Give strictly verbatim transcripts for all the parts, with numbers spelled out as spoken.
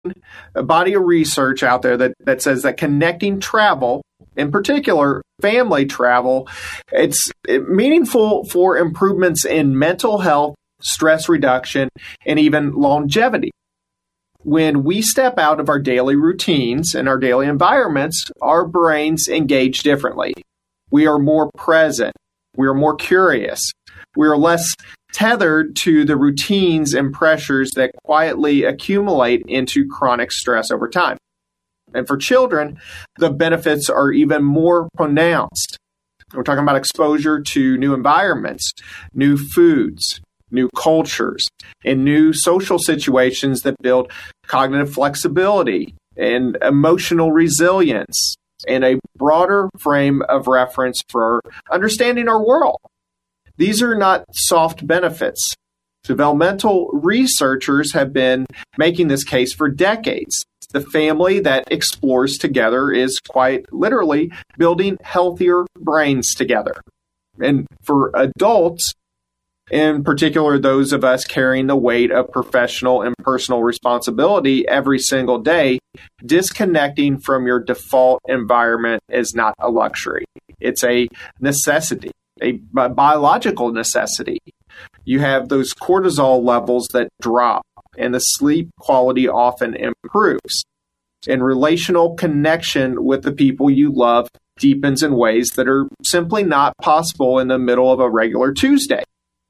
a body of research out there that, that says that connecting travel, in particular family travel, it's meaningful for improvements in mental health, stress reduction, and even longevity. When we step out of our daily routines and our daily environments, our brains engage differently. We are more present. We are more curious. We are less tethered to the routines and pressures that quietly accumulate into chronic stress over time. And for children, the benefits are even more pronounced. We're talking about exposure to new environments, new foods, new cultures, and new social situations that build cognitive flexibility and emotional resilience and a broader frame of reference for understanding our world. These are not soft benefits. Developmental researchers have been making this case for decades. The family that explores together is quite literally building healthier brains together. And for adults, in particular those of us carrying the weight of professional and personal responsibility every single day, disconnecting from your default environment is not a luxury. It's a necessity, a biological necessity. You have those cortisol levels that drop, and the sleep quality often improves. And relational connection with the people you love deepens in ways that are simply not possible in the middle of a regular Tuesday.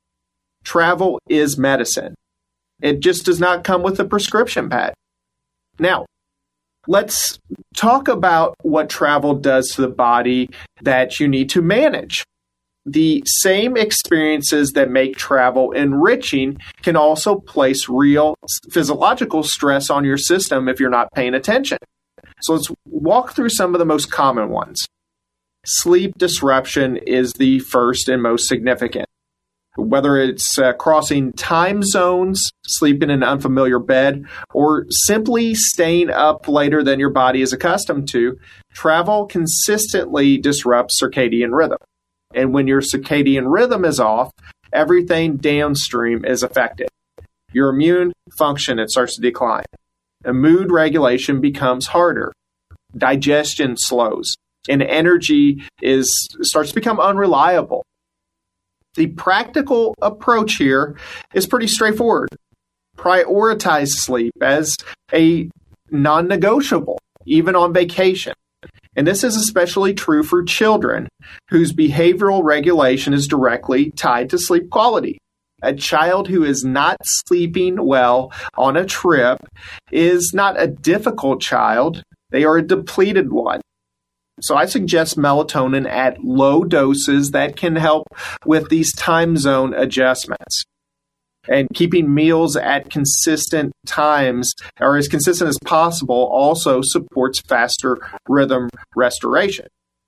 Travel is medicine. It just does not come with a prescription pad. Now, let's talk about what travel does to the body that you need to manage. The same experiences that make travel enriching can also place real physiological stress on your system if you're not paying attention. So let's walk through some of the most common ones. Sleep disruption is the first and most significant. Whether it's uh, crossing time zones, sleeping in an unfamiliar bed, or simply staying up later than your body is accustomed to, travel consistently disrupts circadian rhythm. And when your circadian rhythm is off, everything downstream is affected. Your immune function, it starts to decline. And mood regulation becomes harder. Digestion slows. And energy is starts to become unreliable. The practical approach here is pretty straightforward. Prioritize sleep as a non-negotiable, even on vacation. And this is especially true for children whose behavioral regulation is directly tied to sleep quality. A child who is not sleeping well on a trip is not a difficult child. They are a depleted one. So I suggest melatonin at low doses that can help with these time zone adjustments. And keeping meals at consistent times, or as consistent as possible, also supports faster rhythm restoration.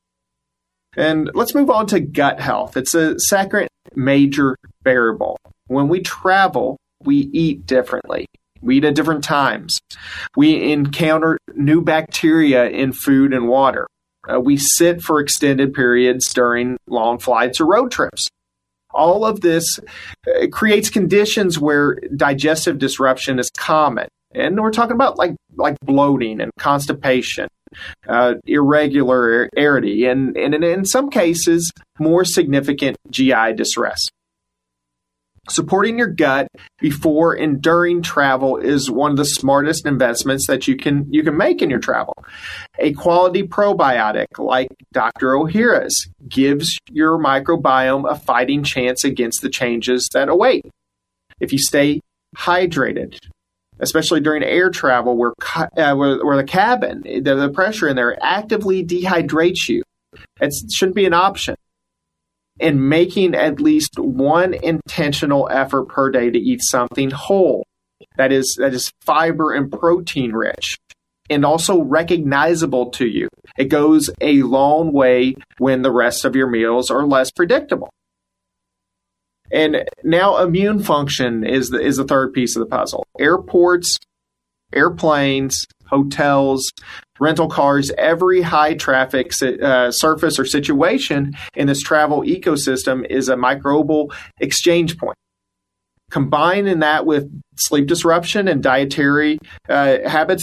And let's move on to gut health. It's a second major variable. When we travel, we eat differently. We eat at different times. We encounter new bacteria in food and water. Uh, we sit for extended periods during long flights or road trips. All of this uh, creates conditions where digestive disruption is common. And we're talking about like, like bloating and constipation, uh, irregularity, and, and in some cases, more significant G I distress. Supporting your gut before and during travel is one of the smartest investments that you can you can make in your travel. A quality probiotic like Doctor Ohhira's gives your microbiome a fighting chance against the changes that await. If you stay hydrated, especially during air travel where uh, where, where the cabin, the, the pressure in there actively dehydrates you, it shouldn't be an option. And making at least one intentional effort per day to eat something whole that is that is fiber and protein rich and also recognizable to you. It goes a long way when the rest of your meals are less predictable. And now immune function is the, is the third piece of the puzzle. Airports, airplanes, hotels, rental cars, every high traffic uh, surface or situation in this travel ecosystem is a microbial exchange point. combining that with sleep disruption and dietary uh, habits